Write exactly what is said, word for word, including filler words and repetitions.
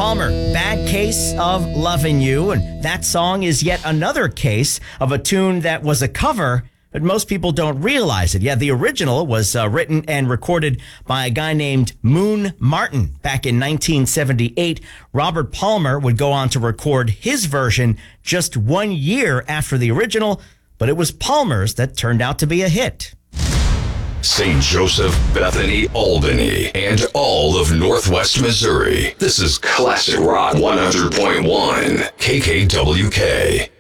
Palmer, Bad Case of Loving You. And that song is yet another case of a tune that was a cover, but most people don't realize it. Yeah, the original was uh, written and recorded by a guy named Moon Martin back in nineteen seventy-eight. Robert Palmer would go on to record his version just one year after the original, but it was Palmer's that turned out to be a hit. Saint Joseph, Bethany, Albany, and all of Northwest Missouri. This is Classic Rock one hundred point one K K W K.